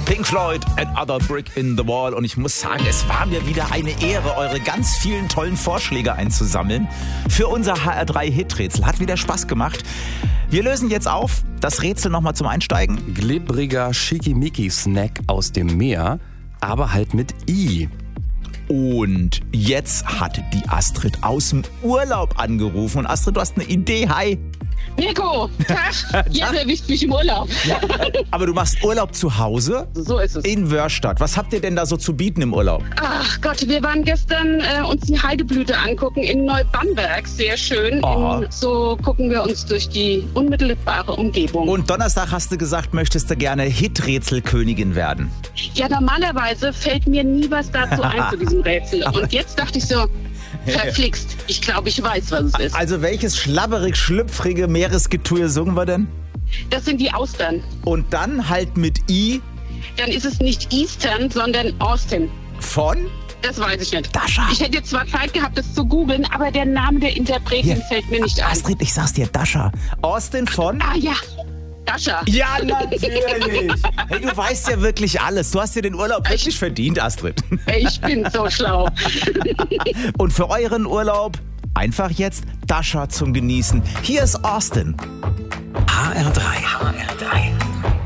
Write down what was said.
Pink Floyd, Another Brick in the Wall. Und ich muss sagen, es war mir wieder eine Ehre, eure ganz vielen tollen Vorschläge einzusammeln für unser HR3-Hit-Rätsel. Hat wieder Spaß gemacht. Wir lösen jetzt auf. Das Rätsel nochmal zum Einsteigen. Glibbriger Schickimicki-Snack aus dem Meer, aber halt mit I. Und jetzt hat die Astrid aus dem Urlaub angerufen. Und Astrid, du hast eine Idee. Hi. Nico, Tag. Jetzt erwischt mich im Urlaub. Ja, aber du machst Urlaub zu Hause? So ist es. In Wörstadt. Was habt ihr denn da so zu bieten im Urlaub? Ach Gott, wir waren gestern uns die Heideblüte angucken in Neubamberg. Sehr schön. So gucken wir uns durch die unmittelbare Umgebung. Und Donnerstag hast du gesagt, möchtest du gerne Hit-Rätselkönigin werden. Ja, normalerweise fällt mir nie was dazu ein zu diesem Rätsel. Und jetzt dachte ich so, verflixt. Ich glaube, ich weiß, was es ist. Also welches schlabberig-schlüpfrige Meeresgetue singen wir denn? Das sind die Austern. Und dann halt mit I. Dann ist es nicht Eastern, sondern Austin. Von? Das weiß ich nicht. Dasha. Ich hätte jetzt zwar Zeit gehabt, das zu googeln, aber der Name der Interpretin fällt mir nicht ein. Astrid, ich sag's dir, Dasha. Austin von? Ah ja, Dasha. Ja, natürlich. Hey, du weißt ja wirklich alles. Du hast dir den Urlaub wirklich verdient, Astrid. Ich bin so schlau. Und für euren Urlaub einfach jetzt Dasha zum Genießen. Hier ist Austin. HR3.